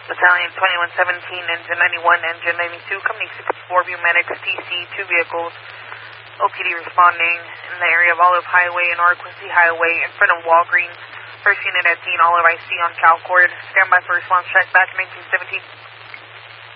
Battalion 2117, Engine 91, Engine 92, Company 64, View Medics, TC, 2 vehicles. OPD responding in the area of Olive Highway and Arquesty Highway in front of Walgreens. First unit at Dean Olive IC on Calcord. Stand by for response check back in 1917.